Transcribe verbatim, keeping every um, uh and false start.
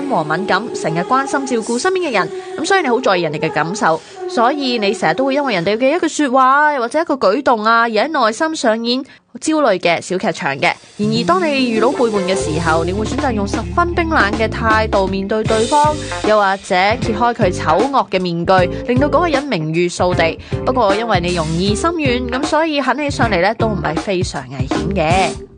和敏感，成日關心照顧身邊嘅人，咁所以你好在意人哋嘅感受，所以你成日都會因為人哋嘅一句說話或者一個舉動啊，而喺內心上演焦慮嘅小劇場嘅。然而當你遇到背叛嘅時候，你會選擇用十分冰冷嘅態度面對對方，又或者揭開佢醜惡嘅面具，令到嗰個人名譽掃地。不過因為你容易心軟，咁所以狠起上嚟咧都唔係非常危險嘅。